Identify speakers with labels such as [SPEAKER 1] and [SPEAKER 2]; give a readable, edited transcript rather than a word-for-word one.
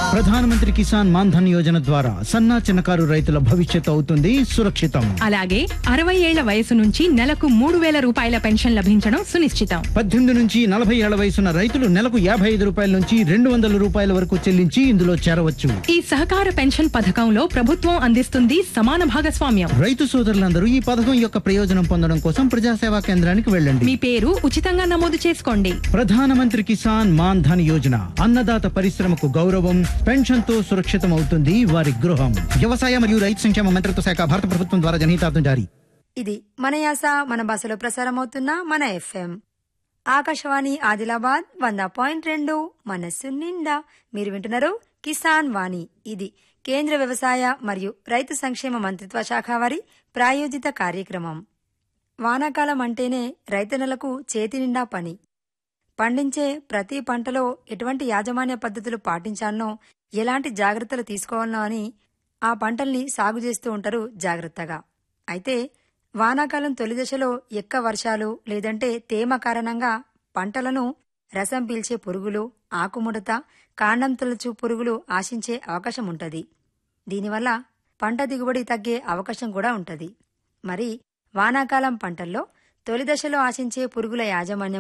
[SPEAKER 1] ప్రధానమంత్రి కిసాన్ మాన్ ధన్ యోజన ద్వారా సన్న చిన్నకారు రైతుల భవిష్యత్తు అవుతుంది సురక్షితం.
[SPEAKER 2] అలాగే 60 ఏళ్ల వయసు నుంచి నెలకు 3,000 రూపాయల పెన్షన్ లభించడం సునిశ్చితం.
[SPEAKER 1] 18 నుంచి 40 ఏళ్ల వయసున్న రైతులు నెలకు 55 రూపాయల నుంచి 200 రూపాయల వరకు చెల్లించి ఇందులో చేరవచ్చు.
[SPEAKER 2] ఈ సహకార పెన్షన్ పథకంలో ప్రభుత్వం అందిస్తుంది సమాన భాగస్వామ్యం.
[SPEAKER 1] రైతు సోదరులందరూ ఈ పథకం యొక్క ప్రయోజనం పొందడం కోసం ప్రజాసేవా కేంద్రానికి వెళ్ళండి.
[SPEAKER 2] మీ పేరు ఉచితంగా నమోదు చేసుకోండి.
[SPEAKER 1] ప్రధానమంత్రి కిసాన్ మాన్ ధన్ యోజన అన్నదాత పరిశ్రమకు గౌరవం, పెన్షన్ తో సురక్షితం అవుతుంది వారి గృహం. వ్యవసాయ మరియు రైతు సంక్షేమ మంత్రిత్వ శాఖ, భారత ప్రభుత్వం ద్వారా జనహితార్థం జారీ.
[SPEAKER 3] ఇది మన యాస మన భాషలో ప్రసారమవుతున్న మన FM ఆకాశవాణి ఆదిలాబాద్ 100.2 మనస్సు నిండా. మీరు వింటున్నారు కిసాన్ వాణి. ఇది కేంద్ర వ్యవసాయ మరియు రైతు సంక్షేమ మంత్రిత్వ శాఖ వారి ప్రాయోజిత కార్యక్రమం. వానాకాలం అంటేనే రైతన్నలకు చేతి నిండా పని. పండించే ప్రతి పంటలో ఎటువంటి యాజమాన్య పద్ధతులు పాటించాలనో, ఎలాంటి జాగ్రత్తలు తీసుకోవాలనో అని ఆ పంటల్ని సాగు చేస్తూ ఉంటారు జాగ్రత్తగా. అయితే వానాకాలం తొలి దశలో ఎక్కువ వర్షాలు లేదంటే తేమ కారణంగా పంటలను రసం పీల్చే పురుగులు, ఆకుముడత, కాండం తొలచు పురుగులు ఆశించే అవకాశం ఉంటది. దీనివల్ల పంట దిగుబడి తగ్గే అవకాశం కూడా ఉంటది. మరి వానాకాలం పంటల్లో తొలి దశలో ఆశించే పురుగుల యాజమాన్యం